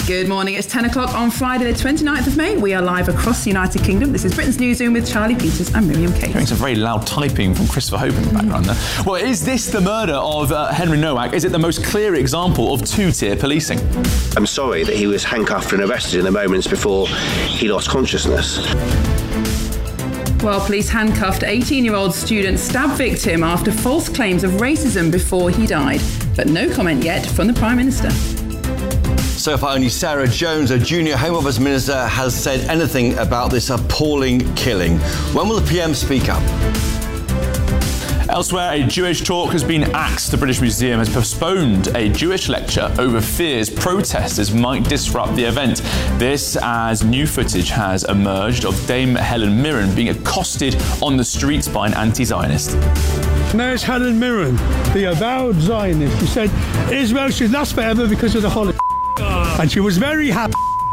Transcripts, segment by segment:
Good morning, it's 10 o'clock on Friday the 29th of May. We are live across the United Kingdom. This is Britain's Newsroom with Charlie Peters and Miriam Kate. Hearing some very loud typing from Christopher Hope in the background there. Well, is this the murder of Henry Nowak? Is it the most clear example of two-tier policing? I'm sorry that he was handcuffed and arrested in the moments before he lost consciousness. Well, police handcuffed 18-year-old student stabbed victim after false claims of racism before he died. But no comment yet from the Prime Minister. So far, only Sarah Jones, a junior Home Office minister, has said anything about this appalling killing. When will the PM speak up? Elsewhere, a Jewish talk has been axed. The British Museum has postponed a Jewish lecture over fears protesters might disrupt the event. This as new footage has emerged of Dame Helen Mirren being accosted on the streets by an anti-Zionist. There's Helen Mirren, the avowed Zionist. She said Israel should last forever because of the Holocaust. And she was very happy.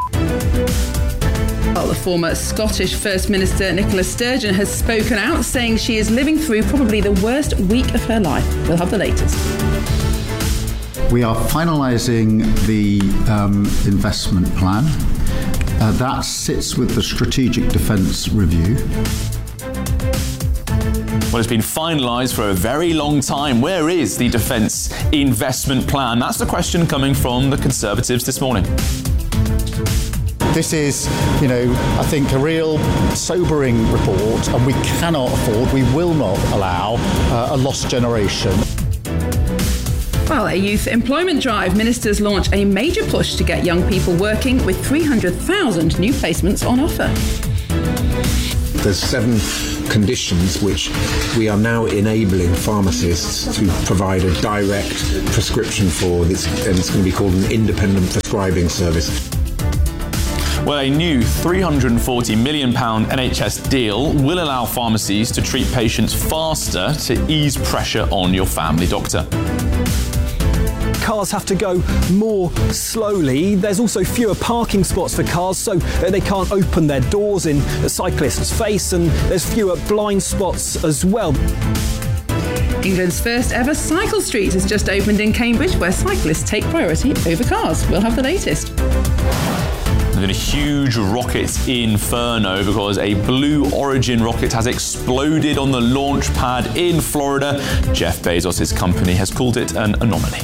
Well, the former Scottish First Minister Nicola Sturgeon has spoken out, saying she is living through probably the worst week of her life. We'll have the latest. We are finalising the investment plan. That sits with the Strategic Defence Review. Well, it's been finalised for a very long time. Where is the defence investment plan? That's the question coming from the Conservatives this morning. This is, I think a real sobering report, and we cannot afford, we will not allow a lost generation. Well, a youth employment drive. Ministers launch a major push to get young people working with 300,000 new placements on offer. There's 7 conditions which we are now enabling pharmacists to provide a direct prescription for this, and it's going to be called an independent prescribing service. Well, a new £340 million NHS deal will allow pharmacies to treat patients faster to ease pressure on your family doctor. Cars have to go more slowly. There's also fewer parking spots for cars, so they can't open their doors in a cyclist's face, and there's fewer blind spots as well. England's first ever cycle street has just opened in Cambridge, where cyclists take priority over cars. We'll have the latest. There's been a huge rocket inferno because a Blue Origin rocket has exploded on the launch pad in Florida. Jeff Bezos' company has called it an anomaly.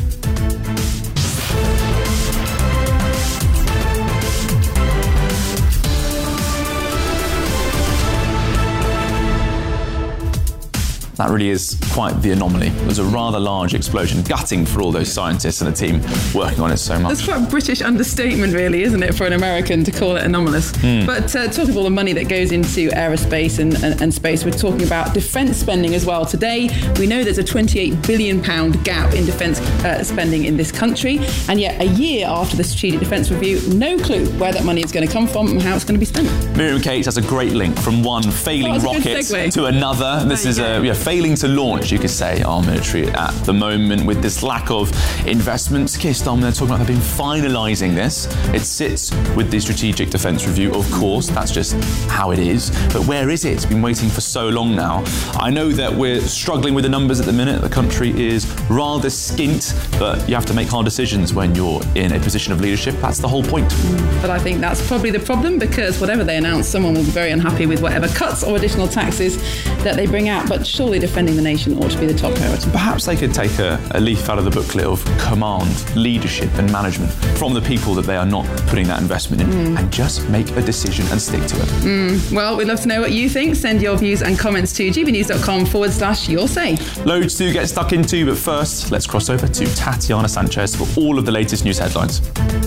That really is quite the anomaly. It was a rather large explosion, gutting for all those scientists and the team working on it so much. That's quite a British understatement, really, isn't it, for an American to call it anomalous? But talking about all the money that goes into aerospace and space, we're talking about defence spending as well. Today, we know there's a £28 billion gap in defence spending in this country, and yet a year after the Strategic Defence Review, no clue where that money is going to come from and how it's going to be spent. Miriam Kate has a great link from one failing rocket to another. This is failing to launch, you could say, our military at the moment with this lack of investments. Keir Starmer, they're talking about they've been finalising this. It sits with the Strategic Defence Review, of course. That's just how it is. But where is it? It's been waiting for so long now. I know that we're struggling with the numbers at the minute. The country is rather skint, but you have to make hard decisions when you're in a position of leadership. That's the whole point. But I think that's probably the problem, because whatever they announce, someone will be very unhappy with whatever cuts or additional taxes that they bring out. But surely defending the nation ought to be the top priority. Perhaps they could take a leaf out of the booklet of command, leadership and management from the people that they are not putting that investment in and just make a decision and stick to it. Well, we'd love to know what you think. Send your views and comments to gbnews.com/your say. Loads to get stuck into, but first, let's cross over to Tatiana Sanchez for all of the latest news headlines.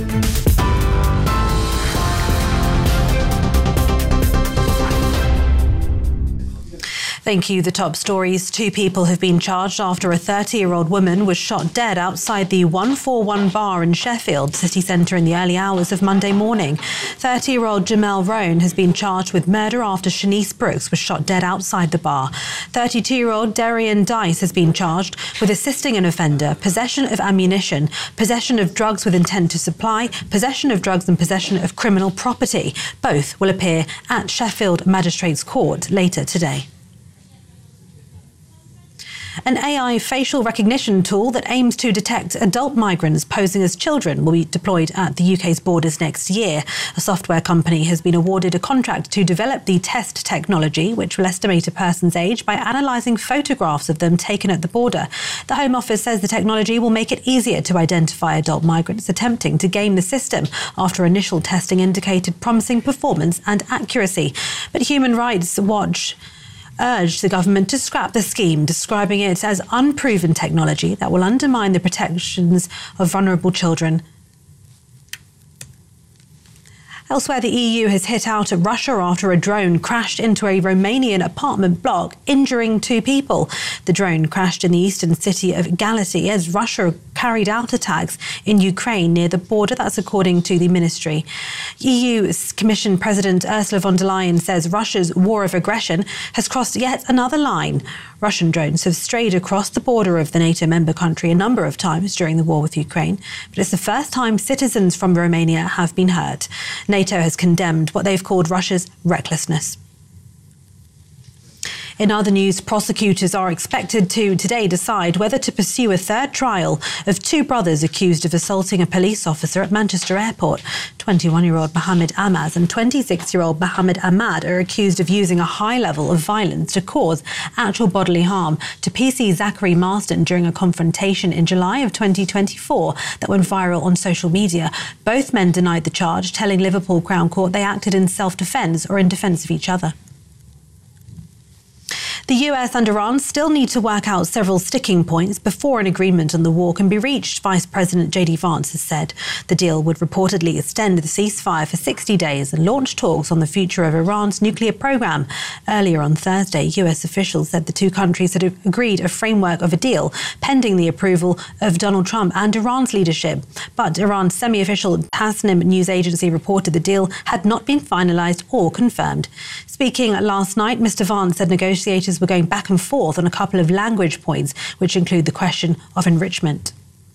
Thank you. The top stories. 2 people have been charged after a 30-year-old woman was shot dead outside the 141 bar in Sheffield city centre in the early hours of Monday morning. 30-year-old Jamel Roan has been charged with murder after Shanice Brooks was shot dead outside the bar. 32-year-old Darian Dice has been charged with assisting an offender, possession of ammunition, possession of drugs with intent to supply, possession of drugs and possession of criminal property. Both will appear at Sheffield Magistrates Court later today. An AI facial recognition tool that aims to detect adult migrants posing as children will be deployed at the UK's borders next year. A software company has been awarded a contract to develop the test technology, which will estimate a person's age by analysing photographs of them taken at the border. The Home Office says the technology will make it easier to identify adult migrants attempting to game the system after initial testing indicated promising performance and accuracy. But Human Rights Watch urged the government to scrap the scheme, describing it as unproven technology that will undermine the protections of vulnerable children. Elsewhere, the EU has hit out at Russia after a drone crashed into a Romanian apartment block, injuring 2 people. The drone crashed in the eastern city of Galați as Russia carried out attacks in Ukraine near the border. That's according to the ministry. EU Commission President Ursula von der Leyen says Russia's war of aggression has crossed yet another line. Russian drones have strayed across the border of the NATO member country a number of times during the war with Ukraine, but it's the first time citizens from Romania have been hurt. NATO has condemned what they've called Russia's recklessness. In other news, prosecutors are expected to today decide whether to pursue a third trial of 2 brothers accused of assaulting a police officer at Manchester Airport. 21-year-old Mohammed Amaz and 26-year-old Mohammed Ahmad are accused of using a high level of violence to cause actual bodily harm to PC Zachary Marsden during a confrontation in July of 2024 that went viral on social media. Both men denied the charge, telling Liverpool Crown Court they acted in self-defence or in defence of each other. The US and Iran still need to work out several sticking points before an agreement on the war can be reached, Vice President J.D. Vance has said. The deal would reportedly extend the ceasefire for 60 days and launch talks on the future of Iran's nuclear program. Earlier on Thursday, US officials said the 2 countries had agreed a framework of a deal pending the approval of Donald Trump and Iran's leadership. But Iran's semi-official Tasnim news agency reported the deal had not been finalised or confirmed. Speaking last night, Mr. Vance said negotiators were going back and forth on a couple of language points, which include the question of enrichment.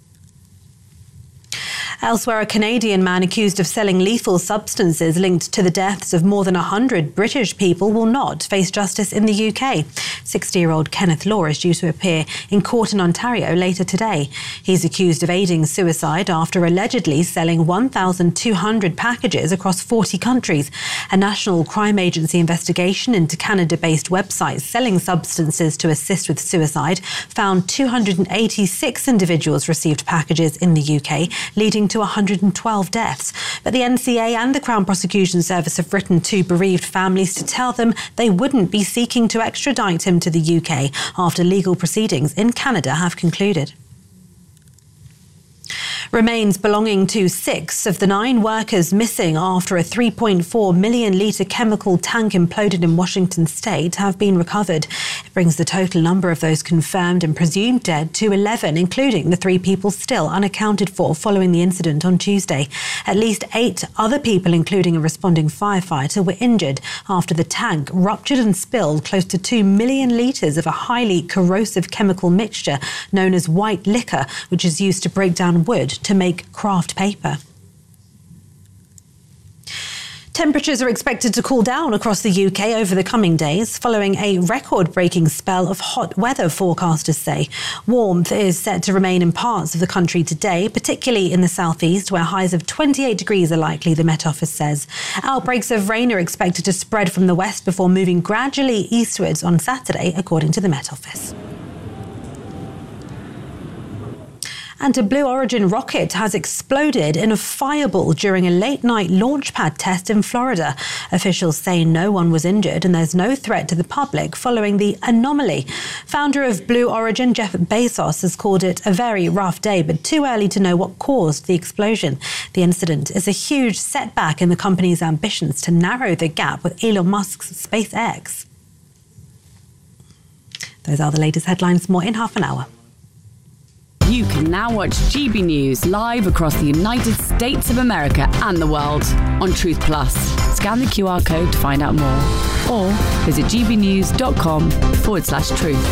Elsewhere, a Canadian man accused of selling lethal substances linked to the deaths of more than 100 British people will not face justice in the UK. 60-year-old Kenneth Law is due to appear in court in Ontario later today. He's accused of aiding suicide after allegedly selling 1,200 packages across 40 countries. A National Crime Agency investigation into Canada-based websites selling substances to assist with suicide found 286 individuals received packages in the UK, leading to 112 deaths. But the NCA and the Crown Prosecution Service have written to bereaved families to tell them they wouldn't be seeking to extradite him to the UK after legal proceedings in Canada have concluded. Remains belonging to 6 of the 9 workers missing after a 3.4 million litre chemical tank imploded in Washington state have been recovered. It brings the total number of those confirmed and presumed dead to 11, including the 3 people still unaccounted for following the incident on Tuesday. At least 8 other people, including a responding firefighter, were injured after the tank ruptured and spilled close to 2 million litres of a highly corrosive chemical mixture known as white liquor, which is used to break down wood to make craft paper. Temperatures are expected to cool down across the UK over the coming days, following a record-breaking spell of hot weather, forecasters say. Warmth is set to remain in parts of the country today, particularly in the southeast, where highs of 28 degrees are likely, the Met Office says. Outbreaks of rain are expected to spread from the west before moving gradually eastwards on Saturday, according to the Met Office. And a Blue Origin rocket has exploded in a fireball during a late-night launch pad test in Florida. Officials say no one was injured and there's no threat to the public following the anomaly. Founder of Blue Origin, Jeff Bezos, has called it a very rough day, but too early to know what caused the explosion. The incident is a huge setback in the company's ambitions to narrow the gap with Elon Musk's SpaceX. Those are the latest headlines. More in half an hour. You can now watch GB News live across the United States of America and the world on Truth Plus. Scan the QR code to find out more or visit gbnews.com/truth.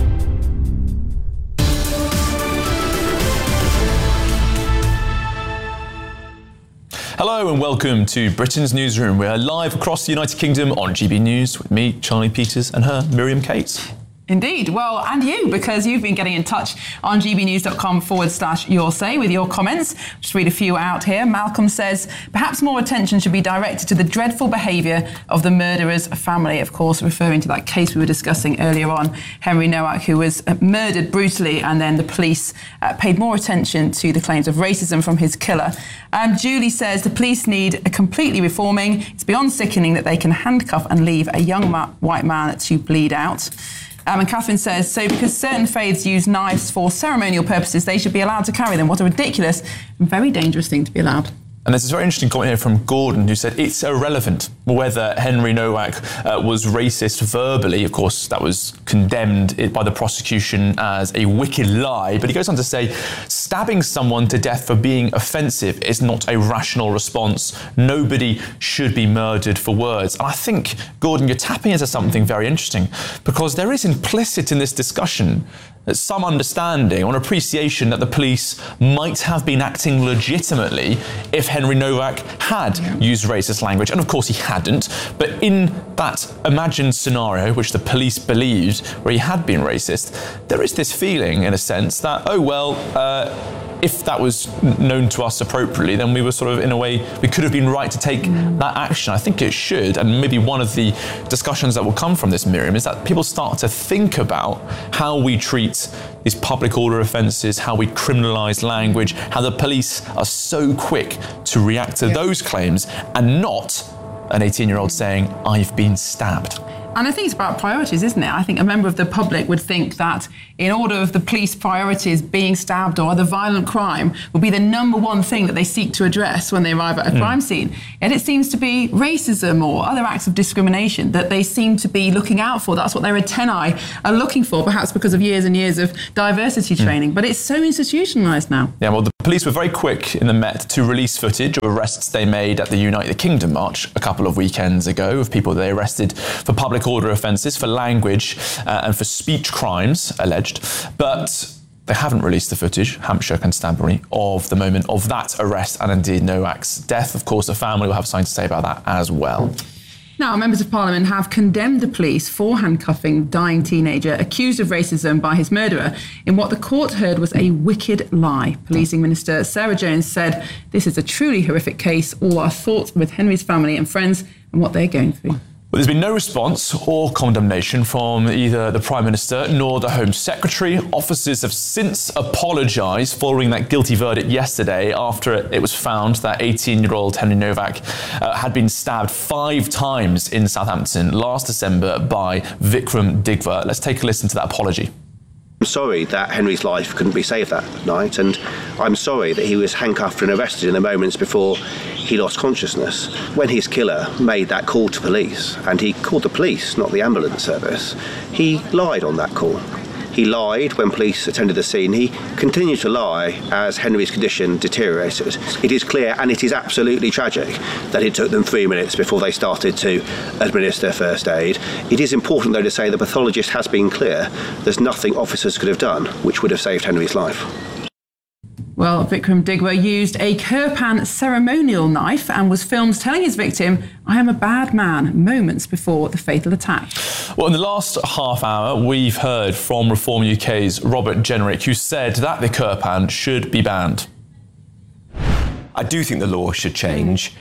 Hello and welcome to Britain's Newsroom. We're live across the United Kingdom on GB News with me, Charlie Peters, and her, Miriam Cates. Indeed. Well, and you, because you've been getting in touch on gbnews.com/your say with your comments. Just read a few out here. Malcolm says, perhaps more attention should be directed to the dreadful behaviour of the murderer's family, of course, referring to that case we were discussing earlier on, Henry Nowak, who was murdered brutally, and then the police paid more attention to the claims of racism from his killer. Julie says the police need completely reforming. It's beyond sickening that they can handcuff and leave a young white man to bleed out. And Catherine says, so because certain faiths use knives for ceremonial purposes, they should be allowed to carry them. What a ridiculous and very dangerous thing to be allowed. And there's this very interesting comment here from Gordon, who said it's irrelevant whether Henry Nowak was racist verbally. Of course, that was condemned by the prosecution as a wicked lie. But he goes on to say, stabbing someone to death for being offensive is not a rational response. Nobody should be murdered for words. And I think, Gordon, you're tapping into something very interesting, because there is implicit in this discussion some understanding or an appreciation that the police might have been acting legitimately if Henry Nowak had used racist language. And of course he hadn't, but in that imagined scenario, which the police believed, where he had been racist, there is this feeling, in a sense, that, oh, well, if that was known to us appropriately, then we were sort of, in a way, we could have been right to take that action. I think it should. And maybe one of the discussions that will come from this, Miriam, is that people start to think about how we treat these public order offences, how we criminalise language, how the police are so quick to react to those claims and not an 18-year-old saying, I've been stabbed. And I think it's about priorities, isn't it? I think a member of the public would think that in order of the police priorities, being stabbed or other violent crime would be the number one thing that they seek to address when they arrive at a crime scene. Yet it seems to be racism or other acts of discrimination that they seem to be looking out for. That's what their antennae are looking for, perhaps because of years and years of diversity training. But it's so institutionalised now. Yeah, well, the police were very quick in the Met to release footage of arrests they made at the United Kingdom March a couple of weekends ago of people they arrested for public order offences, for language and for speech crimes alleged. But they haven't released the footage, Hampshire Constabulary, of the moment of that arrest and indeed Nowak's death. Of course, the family will have something to say about that as well. Now, members of Parliament have condemned the police for handcuffing a dying teenager accused of racism by his murderer in what the court heard was a wicked lie. Policing Minister Sarah Jones said, this is a truly horrific case. All our thoughts with Henry's family and friends and what they're going through. Well, there's been no response or condemnation from either the Prime Minister nor the Home Secretary. Officers have since apologised following that guilty verdict yesterday after it was found that 18-year-old Henry Nowak had been stabbed 5 times in Southampton last December by Vikram Digwa. Let's take a listen to that apology. I'm sorry that Henry's life couldn't be saved that night, and I'm sorry that he was handcuffed and arrested in the moments before he lost consciousness. When his killer made that call to police, and he called the police, not the ambulance service, he lied on that call. He lied when police attended the scene. He continued to lie as Henry's condition deteriorated. It is clear, and it is absolutely tragic, that it took them 3 minutes before they started to administer first aid. It is important, though, to say the pathologist has been clear. There's nothing officers could have done which would have saved Henry's life. Well, Vikram Digwa used a Kirpan ceremonial knife and was filmed telling his victim, I am a bad man, moments before the fatal attack. Well, in the last half hour, we've heard from Reform UK's Robert Jenrick, who said that the Kirpan should be banned. I do think the law should change.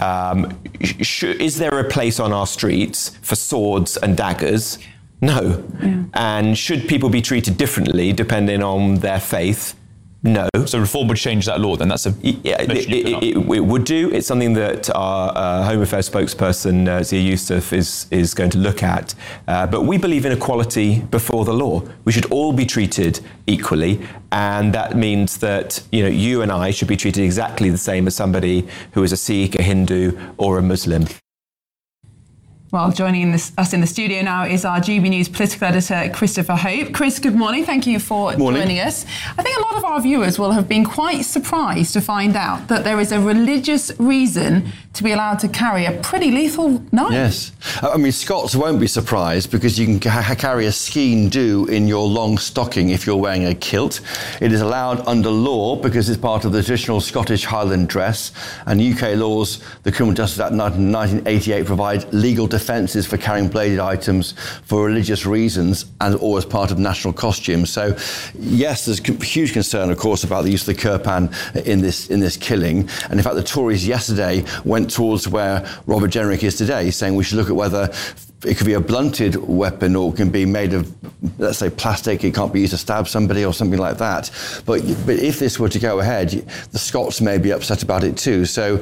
Is there a place on our streets for swords and daggers? No. Yeah. And should people be treated differently depending on their faith? No. So Reform would change that law then? That's it would do. It's something that our Home Affairs spokesperson, Zia Youssef, is going to look at. But we believe in equality before the law. We should all be treated equally. And that means that, you and I should be treated exactly the same as somebody who is a Sikh, a Hindu, or a Muslim. Well, joining us in the studio now is our GB News political editor, Christopher Hope. Chris, good morning. Thank you for joining us. I think a lot of our viewers will have been quite surprised to find out that there is a religious reason to be allowed to carry a pretty lethal knife. Yes. I mean, Scots won't be surprised because you can carry a skene dhu in your long stocking if you're wearing a kilt. It is allowed under law because it's part of the traditional Scottish Highland dress. And UK laws, the Criminal Justice Act 1988, provide legal defence offences for carrying bladed items for religious reasons or as part of national costumes. So, yes, there's huge concern, of course, about the use of the Kirpan in this killing. And in fact, the Tories yesterday went towards where Robert Jenrick is today, saying we should look at whether it could be a blunted weapon or it can be made of, let's say, plastic. It can't be used to stab somebody or something like that. But if this were to go ahead, the Scots may be upset about it too. So,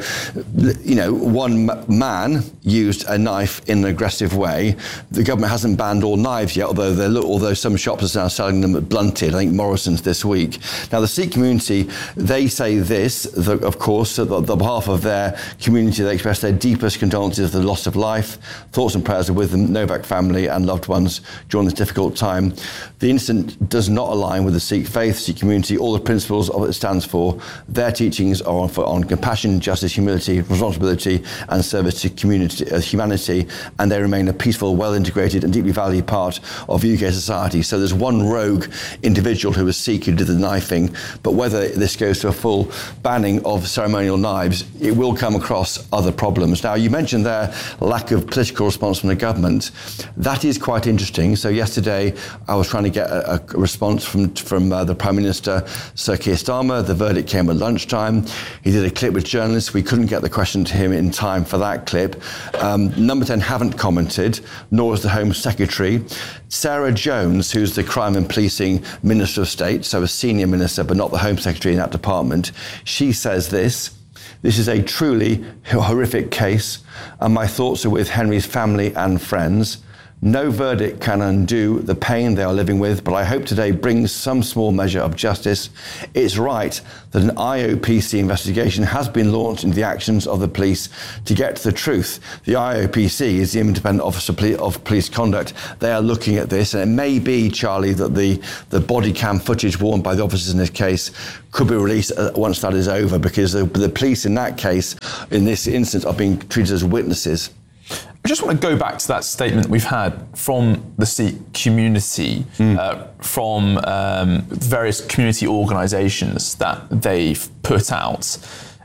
one man used a knife in an aggressive way. The government hasn't banned all knives yet, although some shops are now selling them blunted. I think Morrison's this week. Now, the Sikh community, they say this, of course, on behalf of their community, they express their deepest condolences for the loss of life. Thoughts and prayers are with the Novak family and loved ones during this difficult time. The incident does not align with the Sikh faith, Sikh community, all the principles of what it stands for. Their teachings are on compassion, justice, humility, responsibility and service to humanity, and they remain a peaceful, well-integrated and deeply valued part of UK society. So there's one rogue individual who was Sikh who did the knifing, but whether this goes to a full banning of ceremonial knives, it will come across other problems. Now, you mentioned their lack of political response from the government. That is quite interesting. So yesterday, I was trying to get a response from the Prime Minister, Sir Keir Starmer. The verdict came at lunchtime. He did a clip with journalists. We couldn't get the question to him in time for that clip. Number 10 haven't commented, nor has the Home Secretary. Sarah Jones, who's the Crime and Policing Minister of State, so a senior minister, but not the Home Secretary in that department, she says this: "This is a truly horrific case, and my thoughts are with Henry's family and friends. No verdict can undo the pain they are living with, but I hope today brings some small measure of justice. It's right that an IOPC investigation has been launched into the actions of the police to get to the truth." The IOPC is the Independent Office of Police Conduct. They are looking at this, and it may be, Charlie, that the body cam footage worn by the officers in this case could be released once that is over, because the police in that case, in this instance, are being treated as witnesses. I just want to go back to that statement we've had from the Sikh community, from various community organisations that they've put out.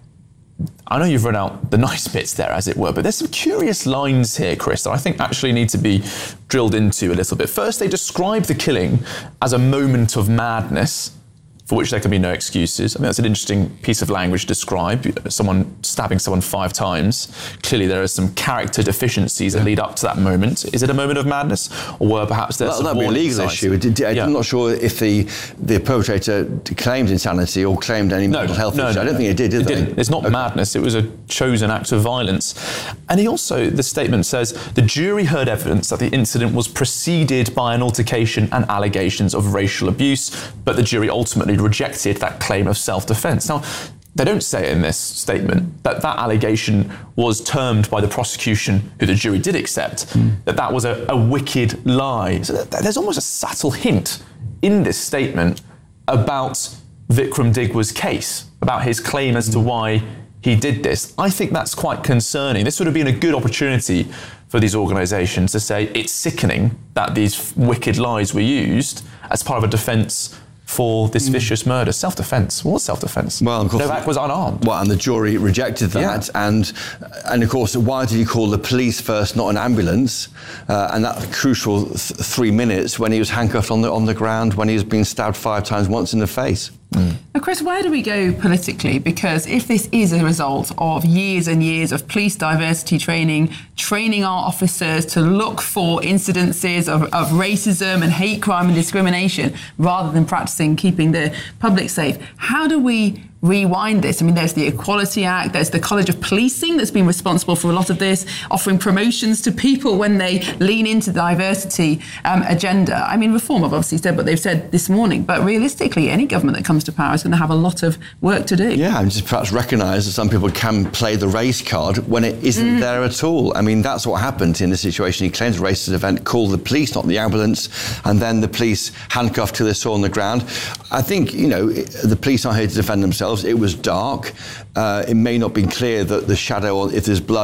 I know you've run out the nice bits there, as it were, but there's some curious lines here, Chris, that I think actually need to be drilled into a little bit. First, they describe the killing as a moment of madness, for which there can be no excuses. I mean, that's an interesting piece of language to describe. Someone stabbing someone 5 times. Clearly, there are some character deficiencies that lead up to that moment. Is it a moment of madness? Or were perhaps there's some that'd be a legal issue. I'm not sure if the perpetrator claimed insanity or claimed any mental health issue. I don't think it did they? Didn't. It's not madness. It was a chosen act of violence. And the statement says, the jury heard evidence that the incident was preceded by an altercation and allegations of racial abuse, but the jury ultimately rejected that claim of self-defence. Now, they don't say in this statement that allegation was termed by the prosecution, who the jury did accept, that was a wicked lie. So there's almost a subtle hint in this statement about Vikram Digwa's case, about his claim as to why he did this. I think that's quite concerning. This would have been a good opportunity for these organisations to say it's sickening that these wicked lies were used as part of a defence for this vicious murder. Self-defence. What was self-defence? Well, of course, Novak was unarmed. Well, and the jury rejected that. Yeah. And of course, why did he call the police first, not an ambulance? And that crucial 3 minutes when he was handcuffed on the ground, when he was being stabbed 5 times, once in the face. Now, Chris, where do we go politically? Because if this is a result of years and years of police diversity training our officers to look for incidences of racism and hate crime and discrimination, rather than practicing keeping the public safe, how do we rewind this? I mean, there's the Equality Act, there's the College of Policing that's been responsible for a lot of this, offering promotions to people when they lean into the diversity agenda. I mean, Reform have obviously said what they've said this morning, but realistically, any government that comes to power is going to have a lot of work to do. Yeah, and just perhaps recognise that some people can play the race card when it isn't there at all. I mean, that's what happened in this situation. He claims a racist event, called the police, not the ambulance, and then the police handcuffed till they saw on the ground. I think, the police are here to defend themselves. It was dark. It may not be clear that the shadow, if there's blood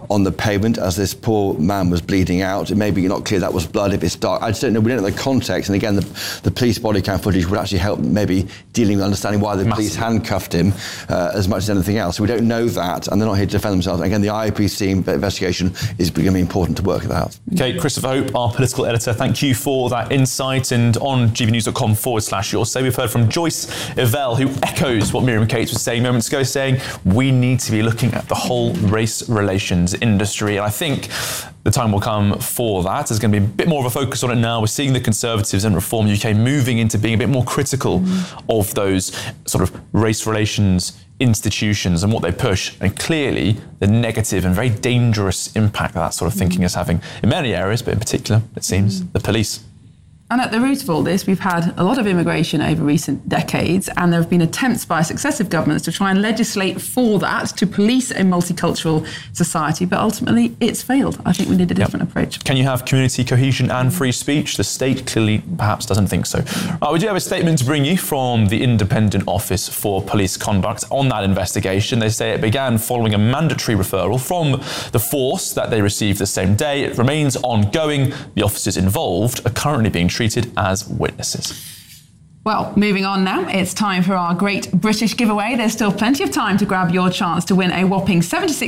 on the pavement as this poor man was bleeding out. It may be not clear that was blood if it's dark. I just don't know. We don't know the context. And again, the police body cam footage would actually help maybe dealing with understanding why the police handcuffed him as much as anything else. So we don't know that, and they're not here to defend themselves. Again, the IPC investigation is going to be important to work it out. Okay, Christopher Hope, our political editor, thank you for that insight. And on gbnews.com/Your Say, we've heard from Joyce Evell, who echoes what Miriam Cates was saying moments ago, saying we need to be looking at the whole race relations industry. And I think the time will come for that. There's going to be a bit more of a focus on it now. We're seeing the Conservatives and Reform UK moving into being a bit more critical of those sort of race relations institutions and what they push, and clearly the negative and very dangerous impact that sort of thinking is having in many areas, but in particular, it seems, the police. And at the root of all this, we've had a lot of immigration over recent decades, and there have been attempts by successive governments to try and legislate for that, to police a multicultural society, but ultimately it's failed. I think we need a different approach. Can you have community cohesion and free speech? The state clearly perhaps doesn't think so. We do have a statement to bring you from the Independent Office for Police Conduct on that investigation. They say it began following a mandatory referral from the force that they received the same day. It remains ongoing. The officers involved are currently being treated as witnesses. Well, moving on now, it's time for our Great British Giveaway. There's still plenty of time to grab your chance to win a whopping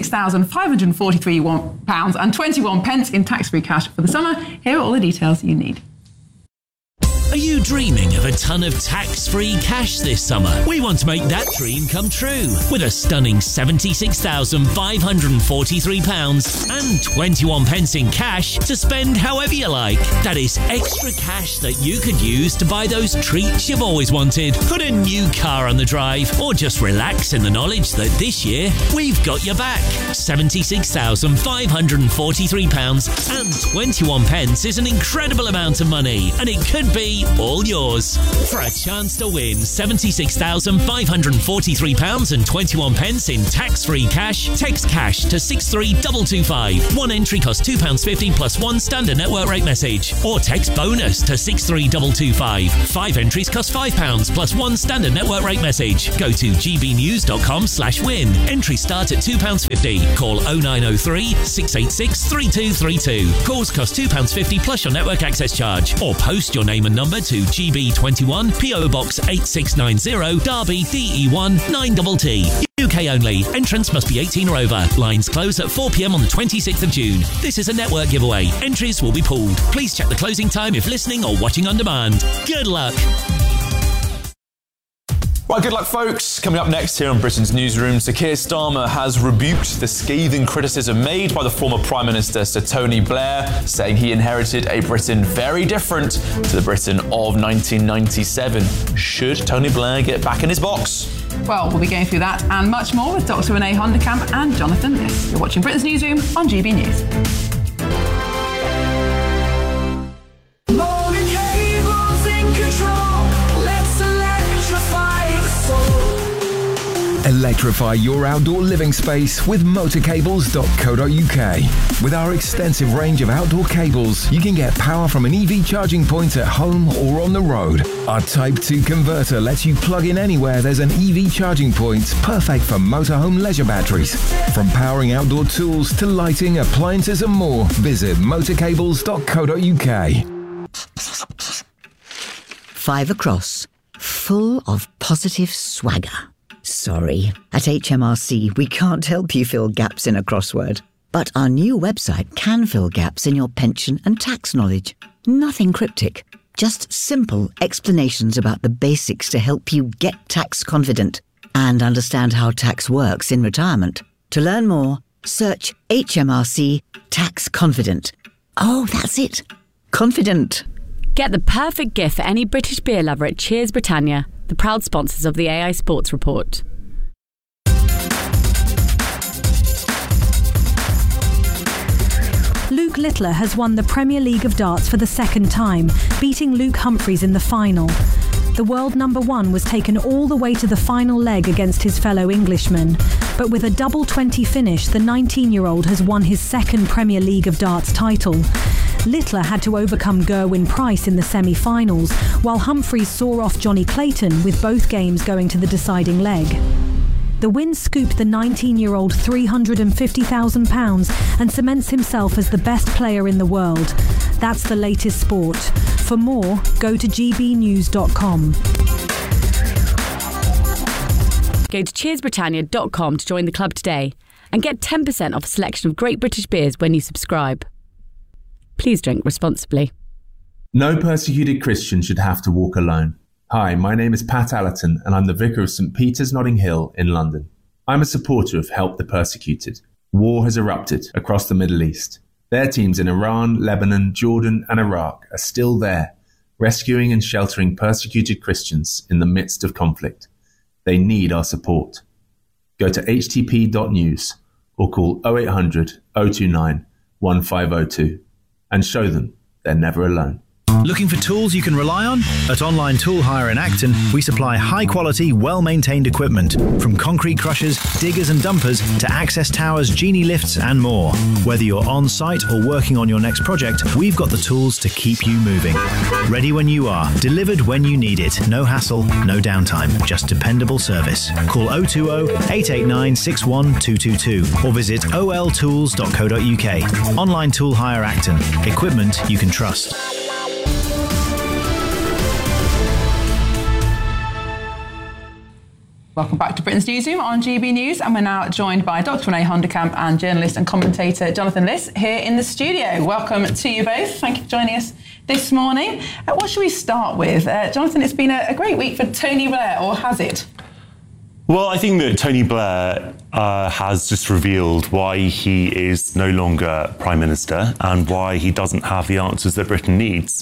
£76,543 and 21 pence in tax-free cash for the summer. Here are all the details you need. Are you dreaming of a ton of tax-free cash this summer? We want to make that dream come true with a stunning £76,543 and 21 pence in cash to spend however you like. That is extra cash that you could use to buy those treats you've always wanted, put a new car on the drive, or just relax in the knowledge that this year we've got your back. £76,543 and 21 pence is an incredible amount of money, and it could be all yours. For a chance to win £76,543 and 21 pence in tax-free cash, text cash to 63225. One entry costs £2.50 plus one standard network rate message. Or text bonus to 63225. 5 entries cost £5 plus one standard network rate message. Go to gbnews.com/win. Entries start at £2.50. Call 0903 686 3232. Calls cost £2.50 plus your network access charge. Or post your name and number to GB21 PO Box 8690 Derby DE1 9TT. UK only. Entrance must be 18 or over. Lines close at 4 p.m. on the 26th of June. This is a network giveaway. Entries will be pulled. Please check the closing time if listening or watching on demand. Good luck. Right, good luck, folks. Coming up next here on Britain's Newsroom, Sir Keir Starmer has rebuked the scathing criticism made by the former Prime Minister, Sir Tony Blair, saying he inherited a Britain very different to the Britain of 1997. Should Tony Blair get back in his box? Well, we'll be going through that and much more with Dr. Renee Honderkamp and Jonathan Liss. You're watching Britain's Newsroom on GB News. Electrify your outdoor living space with motorcables.co.uk. With our extensive range of outdoor cables, you can get power from an EV charging point at home or on the road. Our Type 2 converter lets you plug in anywhere there's an EV charging point, perfect for motorhome leisure batteries. From powering outdoor tools to lighting, appliances and more, visit motorcables.co.uk. 5 across, full of positive swagger. Sorry, at HMRC we can't help you fill gaps in a crossword. But our new website can fill gaps in your pension and tax knowledge. Nothing cryptic, just simple explanations about the basics to help you get tax confident and understand how tax works in retirement. To learn more, search HMRC Tax Confident. Oh, that's it. Confident. Get the perfect gift for any British beer lover at Cheers Britannia, the proud sponsors of the AI Sports Report. Luke Littler has won the Premier League of Darts for the second time, beating Luke Humphries in the final. The world number one was taken all the way to the final leg against his fellow Englishman. But with a double 20 finish, the 19-year-old has won his second Premier League of Darts title. Littler had to overcome Gerwyn Price in the semi-finals, while Humphries saw off Johnny Clayton, with both games going to the deciding leg. The win scooped the 19-year-old £350,000 and cements himself as the best player in the world. That's the latest sport. For more, go to gbnews.com. Go to cheersbritannia.com to join the club today and get 10% off a selection of great British beers when you subscribe. Please drink responsibly. No persecuted Christian should have to walk alone. Hi, my name is Pat Allerton and I'm the Vicar of St Peter's Notting Hill in London. I'm a supporter of Help the Persecuted. War has erupted across the Middle East. Their teams in Iran, Lebanon, Jordan and Iraq are still there, rescuing and sheltering persecuted Christians in the midst of conflict. They need our support. Go to htp.news or call 0800 029 1502 and show them they're never alone. Looking for tools you can rely on? At Online Tool Hire in Acton, we supply high-quality, well-maintained equipment, from concrete crushers, diggers and dumpers to access towers, genie lifts and more. Whether you're on-site or working on your next project, we've got the tools to keep you moving. Ready when you are, delivered when you need it. No hassle, no downtime, just dependable service. Call 020 889 61222 or visit oltools.co.uk. Online Tool Hire Acton. Equipment you can trust. Welcome back to Britain's Newsroom on GB News, and we're now joined by Dr. Renee Honderkamp and journalist and commentator Jonathan Liss here in the studio. Welcome to you both. Thank you for joining us this morning. What should we start with? Jonathan, it's been a great week for Tony Blair, or has it? Well, I think that Tony Blair has just revealed why he is no longer Prime Minister and why he doesn't have the answers that Britain needs.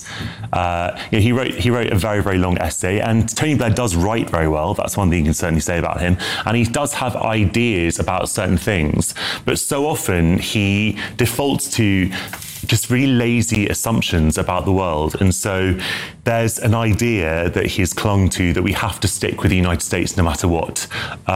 He wrote a very, very long essay, and Tony Blair does write very well. That's one thing you can certainly say about him. And he does have ideas about certain things, but so often he defaults to just really lazy assumptions about the world. And so there's an idea that he's clung to that we have to stick with the United States no matter what.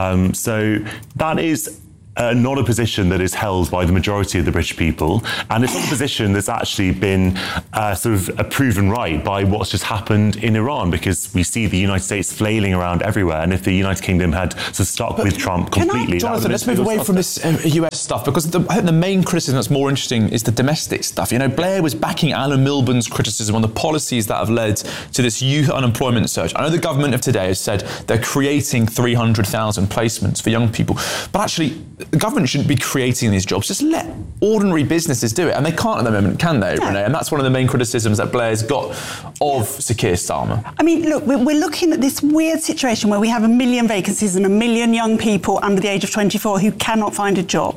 So that is not a position that is held by the majority of the British people, and it's not a position that's actually been sort of proven right by what's just happened in Iran, because we see the United States flailing around everywhere, and if the United Kingdom had sort of stuck with Trump completely... Jonathan, let's move away from this US stuff, because I think the main criticism that's more interesting is the domestic stuff. You know, Blair was backing Alan Milburn's criticism on the policies that have led to this youth unemployment surge. I know the government of today has said they're creating 300,000 placements for young people, but actually the government shouldn't be creating these jobs. Just let ordinary businesses do it. And they can't at the moment, can they, Renee? And that's one of the main criticisms that Blair's got of Sir Keir Starmer. I mean, look, we're looking at this weird situation where we have 1 million vacancies and 1 million young people under the age of 24 who cannot find a job.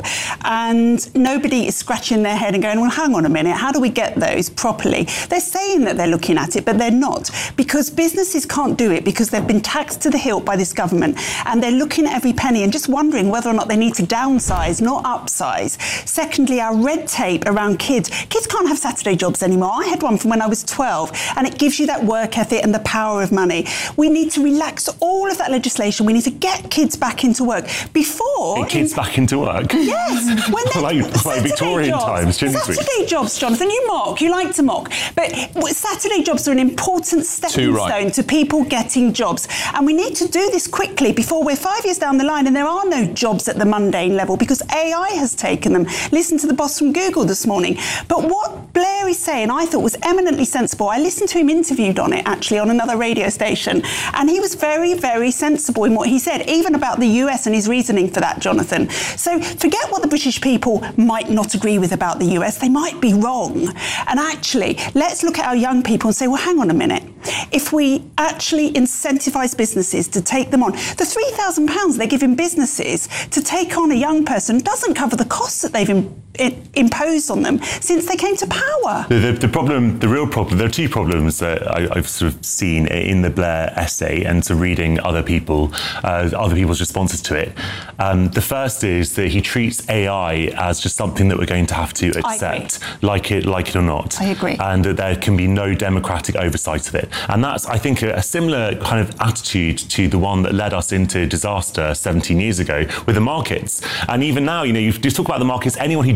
And nobody is scratching their head and going, well, hang on a minute, how do we get those properly? They're saying that they're looking at it, but they're not, because businesses can't do it because they've been taxed to the hilt by this government, and they're looking at every penny and just wondering whether or not they need to downsize, not upsize. Secondly, our red tape around kids. Kids can't have Saturday jobs anymore. I had one from when I was 12, and it gives you that work ethic and the power of money. We need to relax all of that legislation. We need to get kids back into work. Before... Kids back into work? Yes. When like Victorian times, Saturday jobs, Jonathan, you mock. You like to mock. But Saturday jobs are an important stepping stone to people getting jobs. And we need to do this quickly before we're 5 years down the line and there are no jobs at the mundane level, because AI has taken them. Listen to the boss from Google this morning. But what Blair is saying, I thought was eminently sensible. I listened to him interviewed on it, actually, on another radio station, and he was very, very sensible in what he said, even about the US and his reasoning for that, Jonathan. So forget what the British people might not agree with about the US. They might be wrong. And actually, let's look at our young people and say, well, hang on a minute. If we actually incentivise businesses to take them on, the £3,000 they're giving businesses to take on a young person doesn't cover the costs that they've imposed on them since they came to power. The real problem, there are two problems that I've sort of seen in the Blair essay and to reading other people's responses to it. The first is that he treats AI as just something that we're going to have to accept, like it or not. I agree. And that there can be no democratic oversight of it. And that's, I think, a similar kind of attitude to the one that led us into disaster 17 years ago with the markets. And even now, you talk about the markets, anyone who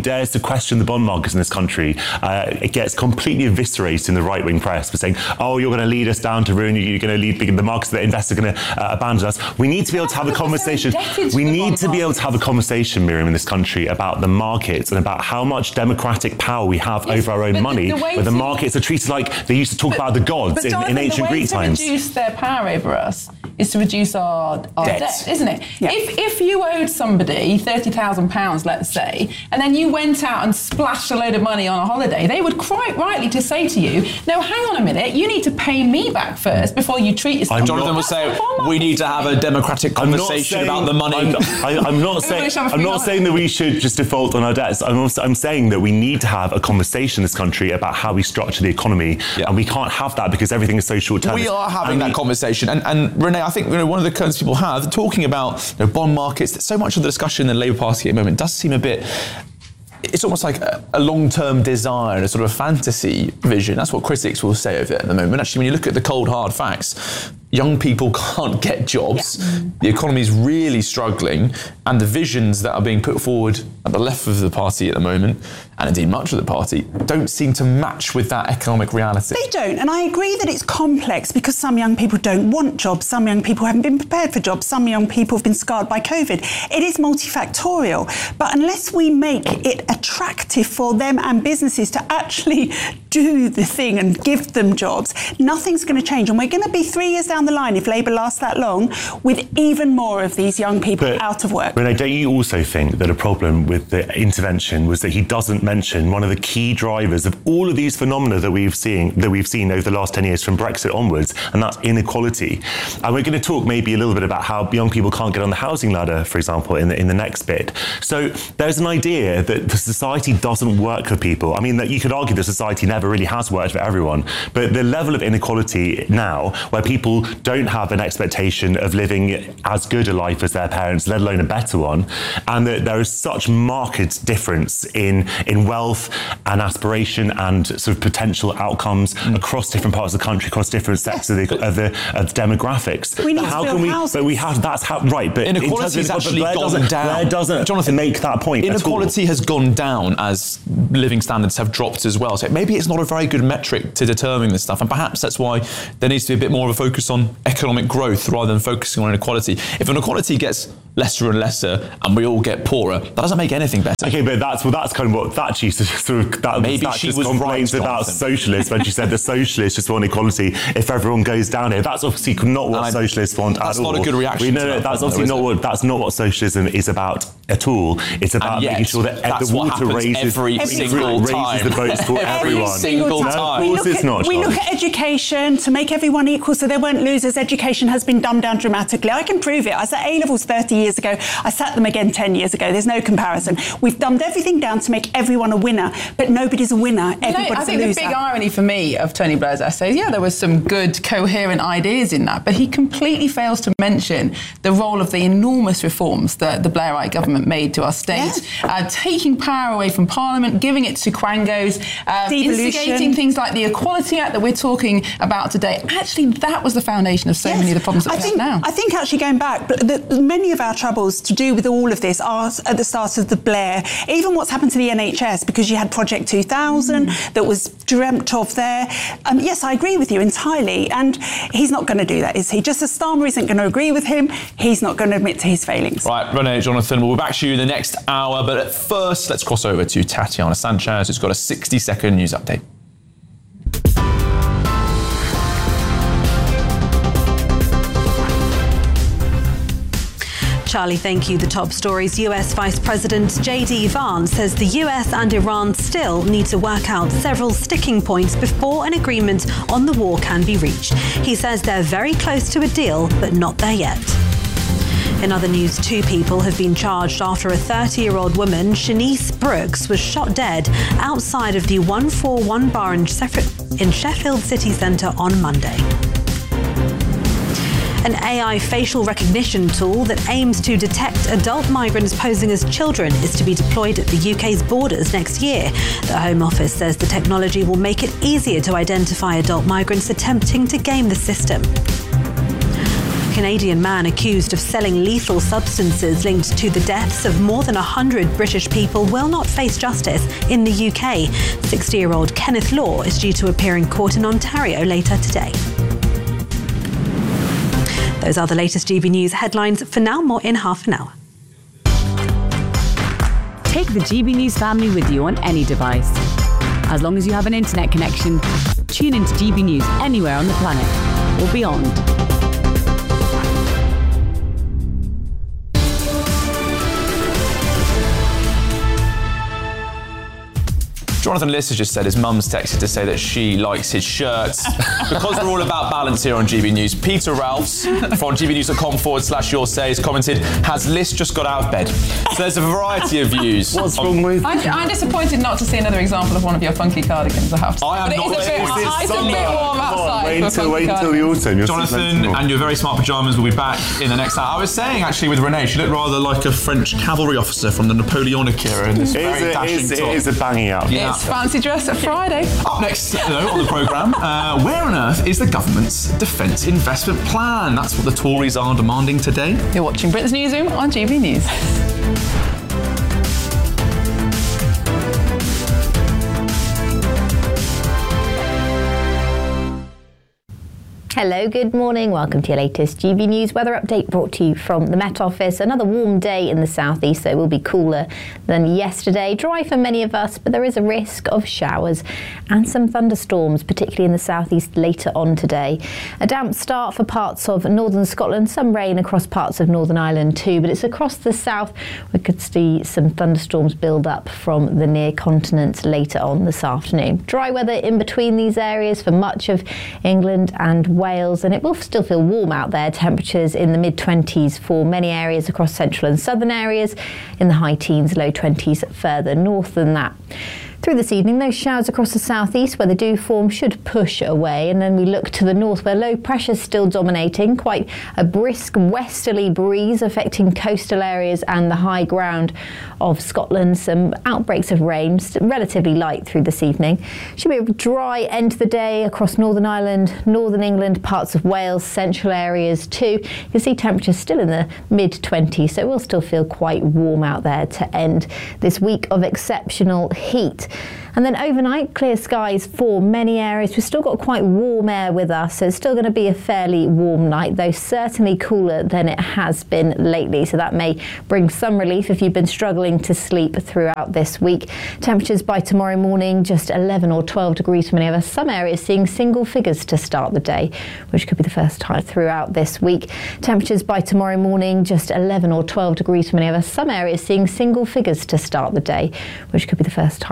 dares to question the bond markets in this country it gets completely eviscerated in the right-wing press for saying, oh, you're going to lead us down to ruin, you're going to lead the markets, the investors are going to abandon us. We need to be able to have a conversation. We need to be able to have a conversation, Miriam, in this country about the markets and about how much democratic power we have over our own money, where the markets are treated like they used to talk about the gods in ancient Greek times. The way to reduce their power over us is to reduce our debt, isn't it? Yeah. If you owed somebody £30,000, let's say, and then you went out and splashed a load of money on a holiday, they would quite rightly to say to you, no, hang on a minute, you need to pay me back first before you treat yourself. Jonathan will say, we need to have a democratic conversation about the money. I'm not saying that we should just default on our debts. I'm saying that we need to have a conversation in this country about how we structure the economy, and we can't have that because everything is so short-term. We are having that conversation, and Renee, I think one of the concerns people have, talking about bond markets, so much of the discussion in the Labour Party at the moment does seem a bit... It's almost like a long-term desire and a sort of a fantasy vision. That's what critics will say of it at the moment. Actually, when you look at the cold, hard facts, young people can't get jobs. Yeah. The economy is really struggling, and the visions that are being put forward at the left of the party at the moment, and indeed much of the party, don't seem to match with that economic reality. They don't, and I agree that it's complex because some young people don't want jobs, some young people haven't been prepared for jobs, some young people have been scarred by COVID. It is multifactorial, but unless we make it attractive for them and businesses to actually do the thing and give them jobs, nothing's going to change. And we're going to be 3 years down the line, if Labour lasts that long, with even more of these young people out of work. Renee, don't you also think that a problem with the intervention was that he doesn't mention one of the key drivers of all of these phenomena that we've seen over the last 10 years from Brexit onwards, and that's inequality? And we're going to talk maybe a little bit about how young people can't get on the housing ladder, for example, in the next bit. So there's an idea that the society doesn't work for people. I mean, that you could argue the society never really has worked for everyone, but the level of inequality now, where people don't have an expectation of living as good a life as their parents, let alone a better one, and that there is such marked difference in wealth and aspiration and sort of potential outcomes across different parts of the country, across different sectors of demographics. We need to build houses. But we have, that's how, right, but inequality has actually gone down. Blair doesn't Jonathan, make that point. Inequality has gone down as living standards have dropped as well. So maybe it's not a very good metric to determine this stuff, and perhaps that's why there needs to be a bit more of a focus on economic growth rather than focusing on inequality. If inequality gets lesser and lesser and we all get poorer, that doesn't make anything better. Okay, but that's kind of what Thatcher used to sort of... Maybe she was complaints right about socialists when she said the socialists just want equality if everyone goes down here. That's obviously not what socialists want at all. That's not a good reaction. That's obviously that's not what socialism is about at all. It's about making sure that the water raises the boats for everyone. Every single time. Of course it's not. We look at education to make everyone equal so there weren't losers. Education has been dumbed down dramatically. I can prove it. I sat A-levels 30 years ago. I sat them again 10 years ago. There's no comparison. We've dumbed everything down to make everyone a winner, but nobody's a winner. Everybody's a loser. I think the big irony for me of Tony Blair's essays, there was some good, coherent ideas in that, but he completely fails to mention the role of the enormous reforms that the Blairite government made to our state, taking power away from Parliament, giving it to Quangos, instigating things like the Equality Act that we're talking about today. Actually, that was the foundation of so many of the problems that we have now. I think actually going back, many of our troubles to do with all of this are at the start of the Blair. Even what's happened to the NHS, because you had Project 2000 that was dreamt of there. Yes, I agree with you entirely. And he's not going to do that, is he? Just as Starmer isn't going to agree with him, he's not going to admit to his failings. Right, Renee, Jonathan, we'll be back to you in the next hour. But at first, let's cross over to Tatiana Sanchez, who's got a 60-second news update. Charlie, thank you. The top stories. US Vice President J.D. Vance says the US and Iran still need to work out several sticking points before an agreement on the war can be reached. He says they're very close to a deal, but not there yet. In other news, 2 people have been charged after a 30-year-old woman, Shanice Brooks, was shot dead outside of the 141 bar in Sheffield city centre on Monday. An AI facial recognition tool that aims to detect adult migrants posing as children is to be deployed at the UK's borders next year. The Home Office says the technology will make it easier to identify adult migrants attempting to game the system. Canadian man accused of selling lethal substances linked to the deaths of more than 100 British people will not face justice in the UK. 60-year-old Kenneth Law is due to appear in court in Ontario later today. Those are the latest GB News headlines. For now, more in half an hour. Take the GB News family with you on any device. As long as you have an internet connection, tune into GB News anywhere on the planet or beyond. Jonathan Liss has just said his mum's texted to say that she likes his shirts. Because we're all about balance here on GB News, Peter Ralphs from gbnews.com/yoursay has commented, has Liss just got out of bed? So there's a variety of views. What's wrong with... I'm disappointed not to see another example of one of your funky cardigans, I have to say. I am not... It's a bit warm outside. Wait until the autumn. Jonathan and your very smart pyjamas will be back in the next hour. I was saying, actually, with Renee, she looked rather like a French cavalry officer from the Napoleonic era in this very dashing top. It is a banging outfit. Yeah. It's Fancy Dress at Friday. Up next, on the programme, where on earth is the government's defence investment plan? That's what the Tories are demanding today. You're watching Britain's Newsroom on GB News. Hello, good morning. Welcome to your latest GB News weather update brought to you from the Met Office. Another warm day in the southeast, so it will be cooler than yesterday. Dry for many of us, but there is a risk of showers and some thunderstorms, particularly in the southeast later on today. A damp start for parts of northern Scotland, some rain across parts of Northern Ireland too, but it's across the south we could see some thunderstorms build up from the near continent later on this afternoon. Dry weather in between these areas for much of England and Wales, and it will still feel warm out there. Temperatures in the mid-20s for many areas across central and southern areas, in the high teens, low 20s further north than that. Through this evening, those showers across the southeast where they do form should push away, and then we look to the north where low pressure is still dominating. Quite a brisk westerly breeze affecting coastal areas and the high ground of Scotland. Some outbreaks of rain, relatively light through this evening. Should be a dry end to the day across Northern Ireland, Northern England, parts of Wales, central areas too. You can see temperatures still in the mid-20s, so it will still feel quite warm out there to end this week of exceptional heat. And then overnight, clear skies for many areas. We've still got quite warm air with us, so it's still going to be a fairly warm night, though certainly cooler than it has been lately. So that may bring some relief if you've been struggling to sleep throughout this week. Temperatures by tomorrow morning, just 11 or 12 degrees for many of us. Some areas seeing single figures to start the day, which could be the first time throughout this week. Temperatures by tomorrow morning, just 11 or 12 degrees for many of us. Some areas seeing single figures to start the day, which could be the first time